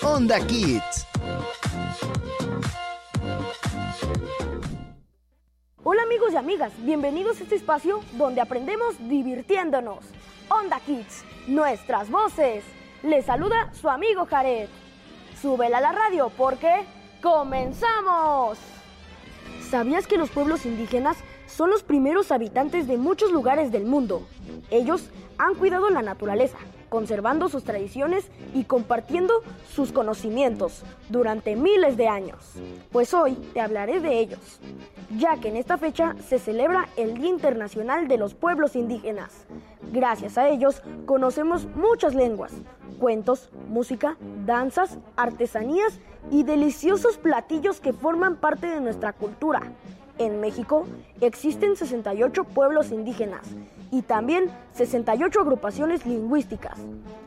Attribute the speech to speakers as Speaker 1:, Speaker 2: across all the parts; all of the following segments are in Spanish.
Speaker 1: Onda Kids.
Speaker 2: Hola amigos y amigas, bienvenidos a este espacio donde aprendemos divirtiéndonos. Onda Kids, nuestras voces. Les saluda su amigo Jared. Súbela a la radio porque ¡comenzamos! ¿Sabías que los pueblos indígenas son los primeros habitantes de muchos lugares del mundo? Ellos han cuidado la naturaleza, conservando sus tradiciones y compartiendo sus conocimientos durante miles de años. Pues hoy te hablaré de ellos, ya que en esta fecha se celebra el Día Internacional de los Pueblos Indígenas. Gracias a ellos conocemos muchas lenguas, cuentos, música, danzas, artesanías y deliciosos platillos que forman parte de nuestra cultura. En México existen 68 pueblos indígenas y también 68 agrupaciones lingüísticas,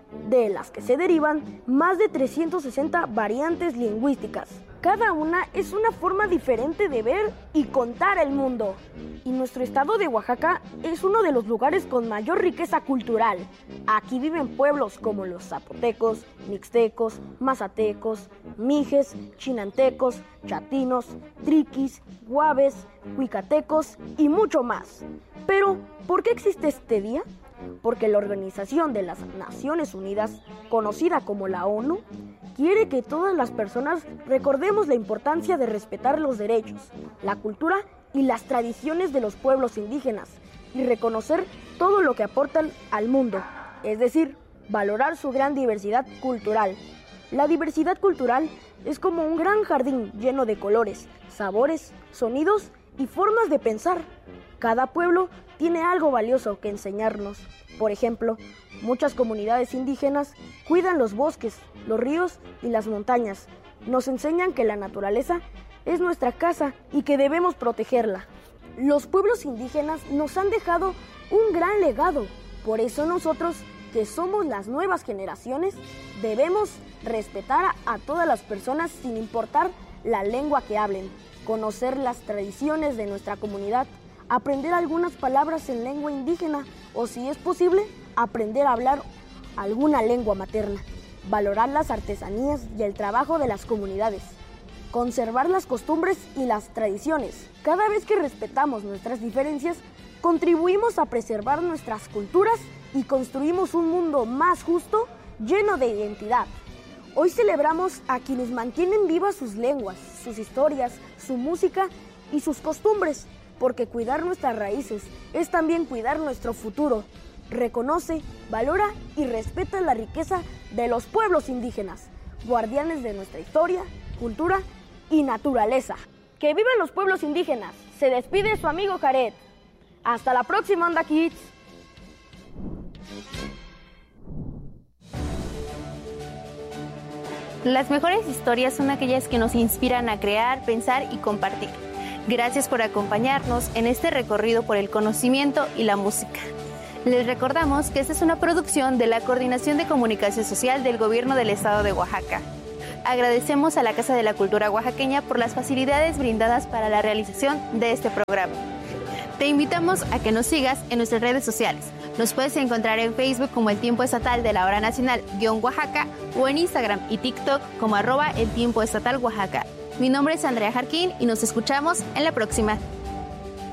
Speaker 2: de las que se derivan más de 360 variantes lingüísticas. Cada una es una forma diferente de ver y contar el mundo. Y nuestro estado de Oaxaca es uno de los lugares con mayor riqueza cultural. Aquí viven pueblos como los zapotecos, mixtecos, mazatecos, mijes, chinantecos, chatinos, triquis, guaves, huicatecos y mucho más. Pero, ¿por qué existe este día? Porque la Organización de las Naciones Unidas, conocida como la ONU, quiere que todas las personas recordemos la importancia de respetar los derechos, la cultura y las tradiciones de los pueblos indígenas y reconocer todo lo que aportan al mundo, es decir, valorar su gran diversidad cultural. La diversidad cultural es como un gran jardín lleno de colores, sabores, sonidos y formas de pensar. Cada pueblo tiene algo valioso que enseñarnos. Por ejemplo, muchas comunidades indígenas cuidan los bosques, los ríos y las montañas. Nos enseñan que la naturaleza es nuestra casa y que debemos protegerla. Los pueblos indígenas nos han dejado un gran legado. Por eso nosotros, que somos las nuevas generaciones, debemos respetar a todas las personas sin importar la lengua que hablen, conocer las tradiciones de nuestra comunidad, aprender algunas palabras en lengua indígena o, si es posible, aprender a hablar alguna lengua materna, valorar las artesanías y el trabajo de las comunidades, conservar las costumbres y las tradiciones. Cada vez que respetamos nuestras diferencias, contribuimos a preservar nuestras culturas y construimos un mundo más justo, lleno de identidad. Hoy celebramos a quienes mantienen vivas sus lenguas, sus historias, su música y sus costumbres, porque cuidar nuestras raíces es también cuidar nuestro futuro. Reconoce, valora y respeta la riqueza de los pueblos indígenas, guardianes de nuestra historia, cultura y naturaleza. ¡Que vivan los pueblos indígenas! Se despide su amigo Jared. ¡Hasta la próxima, Onda Kids!
Speaker 3: Las mejores historias son aquellas que nos inspiran a crear, pensar y compartir. Gracias por acompañarnos en este recorrido por el conocimiento y la música. Les recordamos que esta es una producción de la Coordinación de Comunicación Social del Gobierno del Estado de Oaxaca. Agradecemos a la Casa de la Cultura Oaxaqueña por las facilidades brindadas para la realización de este programa. Te invitamos a que nos sigas en nuestras redes sociales. Nos puedes encontrar en Facebook como El Tiempo Estatal de la Hora Nacional _Oaxaca o en Instagram y TikTok como @El Tiempo Estatal Oaxaca. Mi nombre es Andrea Jarquín y nos escuchamos en la próxima.